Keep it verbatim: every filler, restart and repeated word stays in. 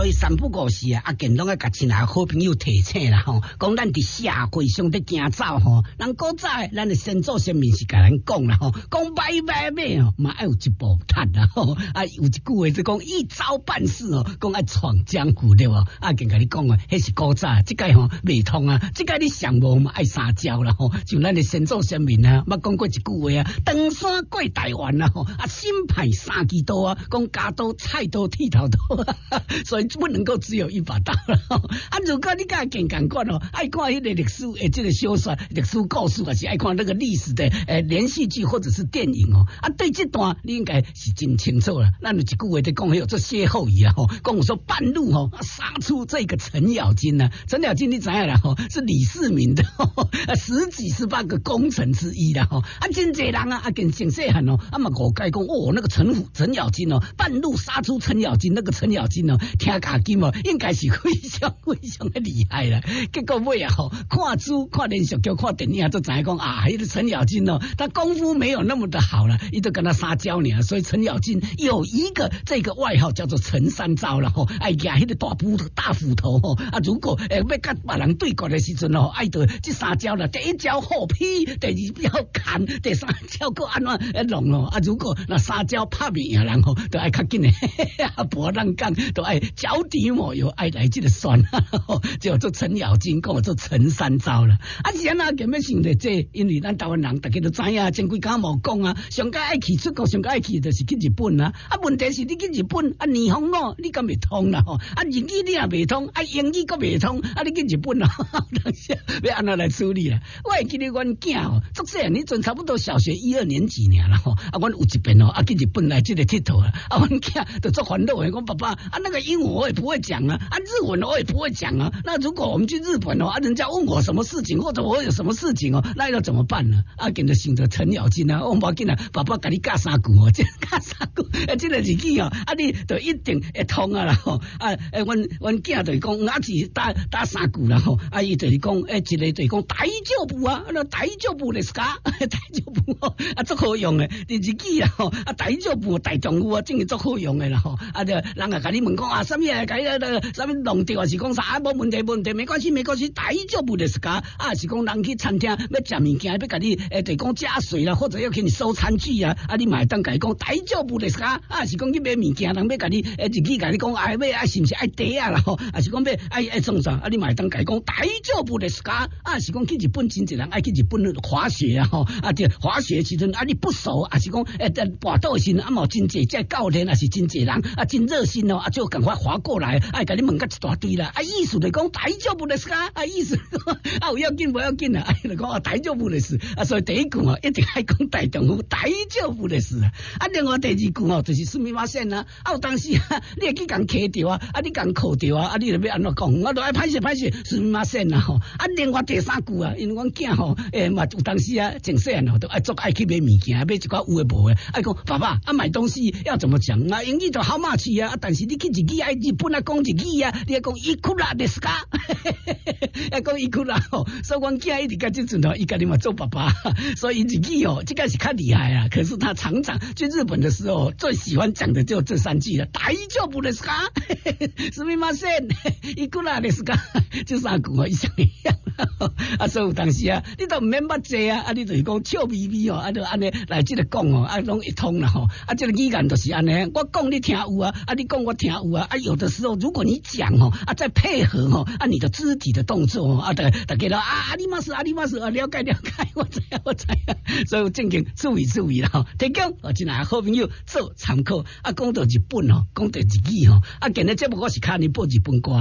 所以三不五时啊，阿健拢爱甲亲爱好朋友提醒啦吼，讲咱伫社会上伫行走吼，人古早咱的先祖先民是甲咱讲啦吼，讲买买买吼，嘛爱有一步踏啦吼，啊有一句话就讲一招办事哦，讲爱闯江湖对无？阿健甲你讲啊，迄是古早，即个吼未通啊，即个你上无嘛爱撒娇啦吼，像咱的先祖先民啊，捌讲过一句话啊，登山过台湾啦吼，啊新派三支刀啊，讲加刀、菜刀、剃头刀，所以不能够只有一把刀啦。啊，如果你甲健感官哦，爱看迄个历史诶，这个小说、历史故事，还是爱看那个历史的诶连续剧或者是电影哦，啊，对这段你应该是真清楚了。咱有一句话在讲，有做歇后语啊，吼，讲说半路吼杀出这个程咬金呢、啊，程咬金你知影啦吼，是李世民的吼，十几十八个功臣之一啦吼，啊，真济人啊，啊，跟真细汉哦，啊嘛我该讲哦，那个程虎程咬金哦，半路杀出程咬金，那个程咬金哦，听家金哦，应该是非常非常的厉害啦。结果尾啊吼，看书、看连续剧、看电影都知影讲啊，迄个程咬金哦，他功夫没有那么的好了，伊都跟他撒娇呢，所以程咬金有一个这个外号叫做陈三招了吼，哎呀，迄个大斧大斧头吼，啊，如果诶要甲别人对决的时阵哦，爱到这三招啦，第一招后劈，第二招砍，第三招个安怎诶弄哦，啊，如果那三招拍不赢人吼，都爱较紧诶，无人讲都爱脚底抹油，爱来这个酸，就做程咬金，讲做陈三招啦。啊，是安那根本想着这，因为咱台湾人大家都知影，前几工无讲啊，上届爱去出国，上届爱去就是去日本啊。啊，问题是你去日本啊，二方哦，你敢未通啦吼？啊，日语你也未通，啊，英语ក៏未通，啊，你去日本啊，当时要安怎来处理啦？我会记得阮囝哦，足细汉，你阵差不多小学一二年级尔啦吼。啊，阮有一遍哦，啊去日本来这个佚佗啊，啊，阮囝就做烦恼诶，讲爸爸啊，那个英文我也不会讲啊，啊，日文我也不会讲啊。那如果我们去日本哦，啊，人家问我什么事情，或者我有什么事情哦，那要怎么办呢？啊，跟着想着程咬金啊，我无要紧啊，爸爸甲你教三句哦，这教三句，啊，这个日语哦，啊，你就一定会通啊啦吼。啊，诶，阮阮囝就是讲，啊是打打三句啦吼。啊，伊就是讲，诶，一个就是讲大丈夫啊，那大丈夫ですか？大丈夫哦，啊，足好用诶，日语啦吼，啊，大丈夫大丈夫啊，真系足好用诶啦吼。啊，就人啊，甲你问讲啊，什么啊，甲你那什么弄掉啊，是讲啥啊？无问题，无问题，没关系，没关系，大丈夫ですか？啊，是讲人去餐厅要食物件，要甲你诶，就讲加水啦，或者要给你收餐具啊，啊，你嘛会当甲伊讲大丈夫ですか？啊，是讲去买物件，人要甲你诶，日语甲你讲，啊，要啊，是毋是爱茶啊啦吼？啊，是讲要爱爱创啥？啊，你嘛会当甲伊讲大丈夫ですか？啊，是讲去日本真济人爱去日本滑雪啊吼，啊，就滑雪时阵啊，你不熟啊，是讲诶，跋倒时啊，冇真济即教练啊，是真济人啊，真热心哦，啊，就赶快滑过来，哎，甲你问个一大堆啦，啊，意思就讲大丈夫ですか？啊，意思啊，有要紧无要紧啊，哎，就讲啊，大丈夫です啊，所以第一句哦，一定爱讲大丈夫，大丈夫です啊，啊，另外第二句哦，就是すみません啊，啊，有当时啊，你会去共揢着啊，啊，你共扣着啊，啊，你就要安怎讲？我都爱歹势歹势，すみません啊，吼，啊，另外第三句啊，因为阮囝吼，诶嘛，有当时啊，真细汉吼，都爱做爱去买物件，买一寡有诶无诶，爱讲爸爸啊，买东西要怎么讲啊？英语就how much啊，但是你去日语爱日本啊讲日语啊，你要讲いくらですか？要讲いくら吼，所以阮囝一直甲即阵吼，伊家己嘛做爸爸，所以日语哦，这个是较厉害啊。可是他常常去日本的时候，最喜欢讲的就这三句了，大丈夫ですか？すみません，いくらですか？这三句哦，一样一样。啊，所以有当时啊，你都唔免捌济啊，啊，你就是讲笑眯眯哦，啊，就安尼来这个讲哦，啊，拢一通啦吼，啊，这个语言就是安尼，我讲你听有啊，啊，你讲我听有啊，啊，有的时候如果你讲哦，啊，再配合哦，啊，你的肢体的动作哦，啊，大大家都啊，阿里马斯阿里马斯啊，了解了解，我知影我知影，所以正经注意注意啦吼，提供哦，真系好朋友做参考，啊，讲到日本哦，讲到日语哦，啊，今日节目我是看你播日本歌。